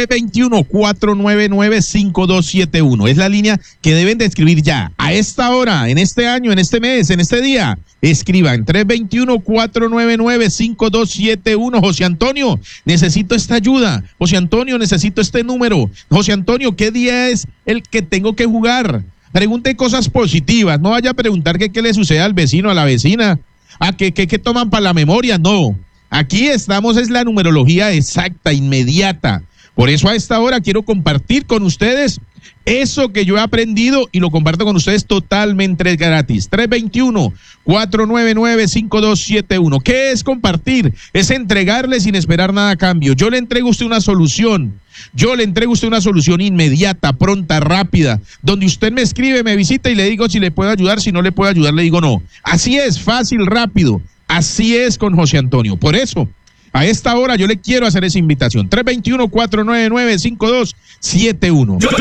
321-499-5271. Es la línea que deben de escribir ya. A esta hora, en este año, en este mes, en este día. Escriban 321-499-5271. José Antonio, necesito esta ayuda. José Antonio, necesito este número. José Antonio, ¿qué día es el que tengo que jugar? Pregunte cosas positivas. No vaya a preguntar qué le sucede al vecino, a la vecina. ¿Qué toman para la memoria? No. Aquí estamos, es la numerología exacta, inmediata. Por eso a esta hora quiero compartir con ustedes eso que yo he aprendido y lo comparto con ustedes totalmente gratis. 321-499-5271. ¿Qué es compartir? Es entregarle sin esperar nada a cambio. Yo le entrego a usted una solución. Yo le entrego a usted una solución inmediata, pronta, rápida, donde usted me escribe, me visita y le digo si le puedo ayudar, si no le puedo ayudar, le digo no. Así es, fácil, rápido. Así es con José Antonio. Por eso, a esta hora yo le quiero hacer esa invitación. 321-499-5271.